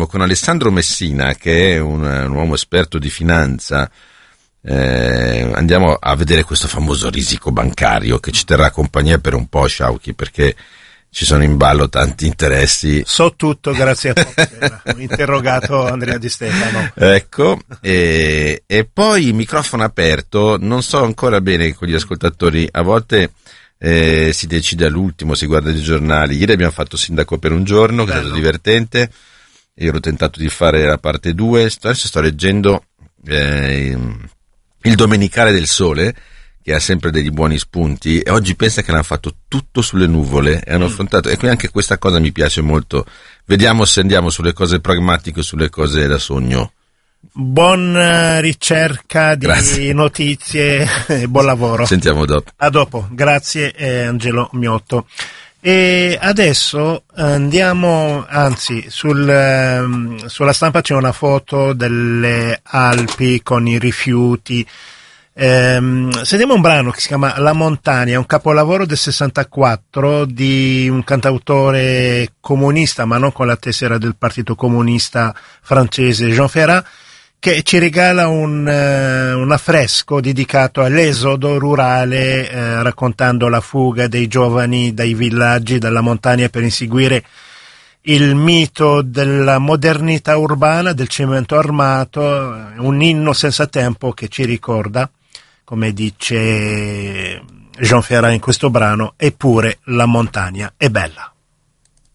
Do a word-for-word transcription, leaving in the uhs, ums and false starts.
andiamo con Alessandro Messina, che è un, un uomo esperto di finanza. Eh, andiamo a vedere questo famoso risico bancario che ci terrà compagnia per un po', Sciauchi, perché ci sono in ballo tanti interessi. So tutto grazie a te. Ho interrogato Andrea Di Stefano. Ecco, e, e poi microfono aperto, non so ancora bene con gli ascoltatori, a volte eh, si decide all'ultimo, si guarda i giornali. Ieri abbiamo fatto sindaco per un giorno, che è stato divertente. Io ero tentato di fare la parte due, adesso sto leggendo eh, il Domenicale del Sole, che ha sempre degli buoni spunti, e oggi pensa che l'hanno fatto tutto sulle nuvole e hanno affrontato, e quindi anche questa cosa mi piace molto. Vediamo se andiamo sulle cose pragmatiche, sulle cose da sogno. Buona ricerca di Grazie. Notizie e buon lavoro. Sentiamo dopo. A dopo, grazie eh, Angelo Miotto. E adesso andiamo, anzi sul, um, sulla stampa c'è una foto delle Alpi con i rifiuti. Um, sentiamo un brano che si chiama La Montagna, un capolavoro del sessantaquattro di un cantautore comunista, ma non con la tessera del Partito Comunista francese, Jean Ferrat, che ci regala un, uh, un affresco dedicato all'esodo rurale, uh, raccontando la fuga dei giovani dai villaggi, dalla montagna, per inseguire il mito della modernità urbana, del cemento armato, un inno senza tempo che ci ricorda, come dice Jean Ferrat in questo brano, eppure la montagna è bella.